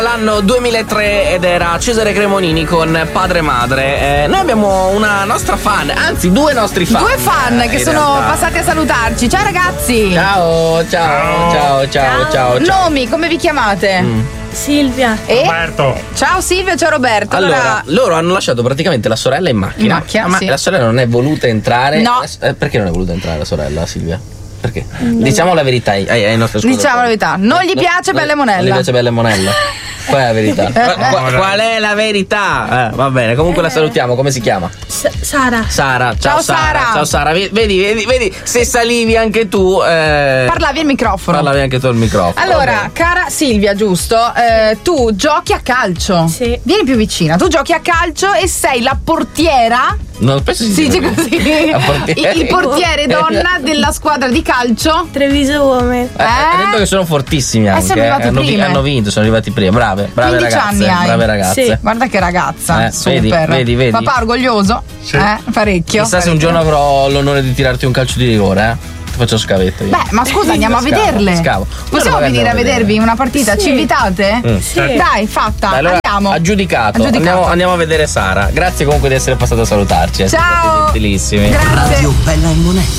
L'anno 2003 ed era Cesare Cremonini con Padre e Madre. Noi abbiamo una nostra fan, anzi due nostri fan. Due fan che sono passati a salutarci. Ciao ragazzi. Ciao. Nomi, come vi chiamate? Silvia e Roberto. Ciao Silvia, ciao Roberto. Allora, loro hanno lasciato praticamente la sorella in macchina. Ma sì. la sorella non è voluta entrare. No. Perché non è voluta entrare la sorella, Silvia? Perché? Diciamo la verità ai nostri ascoltatori. Diciamo la verità, non gli piace Bella e Monella. Non gli piace Bella e Monella. Qual è la verità? Qual è la verità? Va bene, comunque la salutiamo, come si chiama? Sara. Sara, Ciao Sara. Ciao Sara, vedi, se salivi anche tu. Parlavi al microfono. Parlavi anche tu al microfono. Allora, cara Silvia, giusto? Tu giochi a calcio. Sì. Vieni più vicina. Tu giochi a calcio e sei la portiera. Non penso si dice così. Il portiere donna della squadra di calcio Treviso Women. Ha detto che sono fortissimi anche. Sono arrivati prima. Hanno vinto, sono arrivati prima. Brave 15 ragazze. anni hai. Brave ragazze. Sì. Guarda che ragazza, super. Vedi. Papà orgoglioso? Sì. Parecchio. Chissà se un giorno avrò l'onore di tirarti un calcio di rigore, Ti faccio scavetto io. Beh, ma scusa, andiamo a vederle. Scavo. Possiamo venire a vedervi una partita? Sì. Ci invitate? Sì. Dai, fatta. Dai, allora, andiamo. Aggiudicato. Andiamo a vedere Sara. Grazie comunque di essere passato a salutarci. Ciao. Siete gentilissimi. Grazie. Radio Bella e Monella.